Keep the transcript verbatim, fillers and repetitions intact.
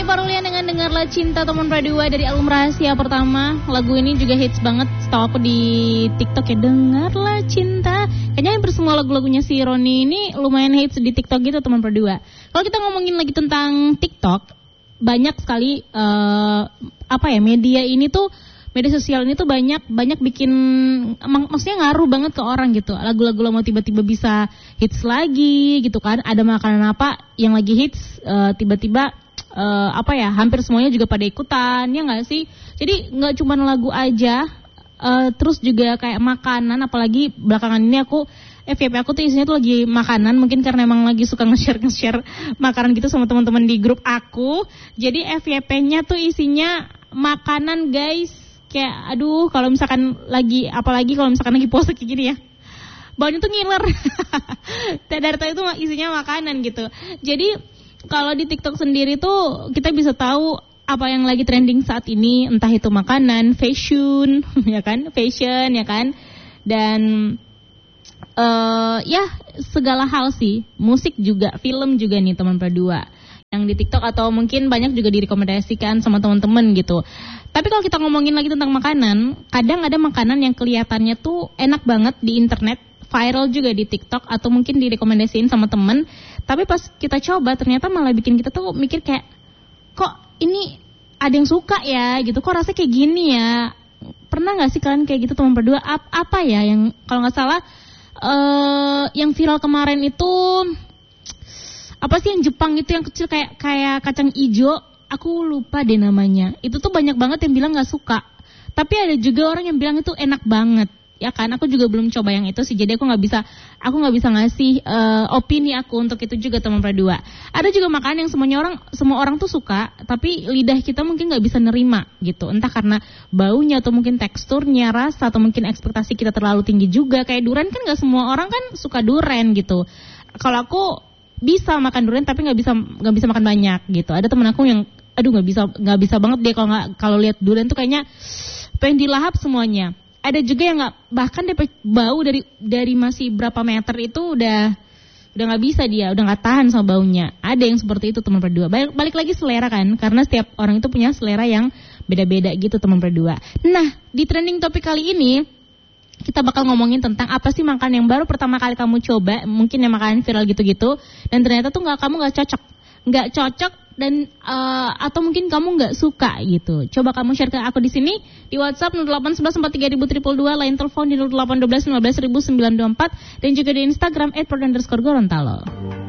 Parulian dengan Dengarlah Cinta Teman Pradua dari album Rahasia pertama. Lagu ini juga hits banget setahu aku di TikTok ya. Dengarlah Cinta. Kayaknya hampir semua lagu-lagunya si Roni ini lumayan hits di TikTok gitu Teman Pradua. Kalau kita ngomongin lagi tentang TikTok, banyak sekali uh, apa ya media ini tuh media sosial ini tuh banyak banyak bikin mak- maksudnya ngaruh banget ke orang gitu. Lagu-lagu lama tiba-tiba bisa hits lagi gitu kan. Ada makanan apa yang lagi hits uh, tiba-tiba uh, apa ya hampir semuanya juga pada ikutan ya nggak sih. Jadi nggak cuma lagu aja, uh, terus juga kayak makanan. Apalagi belakangan ini aku F Y P aku tuh isinya tuh lagi makanan, mungkin karena emang lagi suka nge-share nge-share makanan gitu sama teman-teman di grup aku. Jadi F Y P-nya tuh isinya makanan guys. Kayak aduh kalau misalkan lagi apalagi kalau misalkan lagi puasa kayak gini ya, baunya tuh ngiler. Dari tadi itu isinya makanan gitu. Jadi kalau di TikTok sendiri tuh kita bisa tahu apa yang lagi trending saat ini, entah itu makanan, fashion, ya kan, fashion ya kan, dan uh, ya segala hal sih, musik juga, film juga nih teman Pradua. Yang di TikTok atau mungkin banyak juga direkomendasikan sama teman-teman gitu. Tapi kalau kita ngomongin lagi tentang makanan, kadang ada makanan yang kelihatannya tuh enak banget di internet, viral juga di TikTok atau mungkin direkomendasiin sama temen. Tapi pas kita coba ternyata malah bikin kita tuh mikir kayak, kok ini ada yang suka ya gitu, kok rasanya kayak gini ya. Pernah nggak sih kalian kayak gitu teman berdua? Ap- apa ya yang kalau nggak salah uh, yang viral kemarin itu apa sih yang Jepang itu yang kecil kayak kayak kacang ijo? Aku lupa deh namanya. Itu tuh banyak banget yang bilang nggak suka. Tapi ada juga orang yang bilang itu enak banget, ya kan? Aku juga belum coba yang itu sih. Jadi aku nggak bisa, aku nggak bisa ngasih uh, opini aku untuk itu juga teman Pradua. Ada juga makanan yang semuanya orang, semua orang tuh suka, tapi lidah kita mungkin nggak bisa nerima gitu. Entah karena baunya atau mungkin teksturnya, rasa atau mungkin ekspektasi kita terlalu tinggi juga. Kayak durian kan nggak semua orang kan suka durian gitu. Kalau aku bisa makan durian tapi nggak bisa nggak bisa makan banyak gitu. Ada temen aku yang aduh nggak bisa nggak bisa banget dia kalau nggak kalau lihat durian tuh kayaknya pengen dilahap semuanya. Ada juga yang nggak, bahkan dia bau dari dari masih berapa meter itu udah udah nggak bisa dia, udah nggak tahan sama baunya. Ada yang seperti itu teman Pradua. Balik, balik lagi selera kan, karena setiap orang itu punya selera yang beda-beda gitu teman Pradua. Nah di trending topik kali ini kita bakal ngomongin tentang apa sih makanan yang baru pertama kali kamu coba, mungkin yang makanan viral gitu-gitu, dan ternyata tuh nggak kamu nggak cocok, nggak cocok dan uh, atau mungkin kamu nggak suka gitu. Coba kamu share ke aku di sini di WhatsApp nol delapan satu satu empat tiga nol nol nol dua, lain telepon di nol delapan satu dua lima satu sembilan dua empat dan juga di Instagram et prod underscore gorontalo.